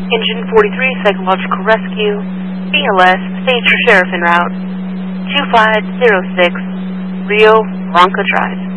Engine 43, Psychological Rescue, BLS, stage for Sheriff en route, 2506, Rio Bronco Drive.